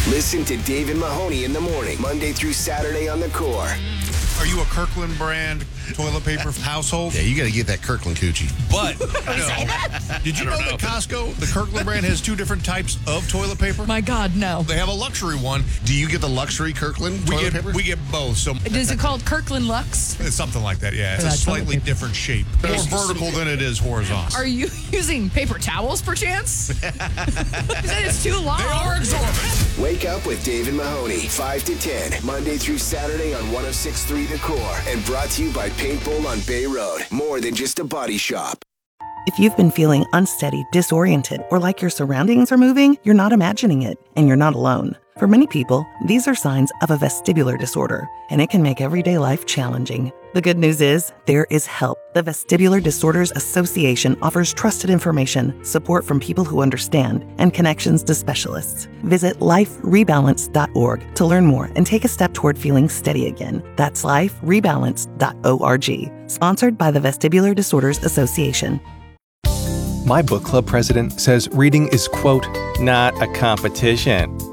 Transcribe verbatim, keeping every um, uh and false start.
Listen to Dave and Mahoney in the morning, Monday through Saturday on the Core. Are you a Kirkland brand toilet paper household? Yeah, you got to get that Kirkland coochie. But no. Did you know, know that Costco, the Kirkland brand, has two different types of toilet paper? My God, no. They have a luxury one. Do you get the luxury Kirkland We toilet get paper? we get both. So Is it called Kirkland Lux? it's something like that. Yeah, it's For a that toilet slightly paper. different shape, more vertical than it is horizontal. Are you using paper towels, perchance? You said it's too long. They are exorbitant. Wake up with Dave and Mahoney, five to ten, Monday through Saturday on one oh six point three The Core. And brought to you by Paintball on Bay Road. More than just a body shop. If you've been feeling unsteady, disoriented, or like your surroundings are moving, you're not imagining it, and you're not alone. For many people, these are signs of a vestibular disorder, and it can make everyday life challenging. The good news is, there is help. The Vestibular Disorders Association offers trusted information, support from people who understand, and connections to specialists. Visit life rebalance dot org to learn more and take a step toward feeling steady again. That's life rebalance dot org. Sponsored by the Vestibular Disorders Association. My book club president says reading is, quote, not a competition.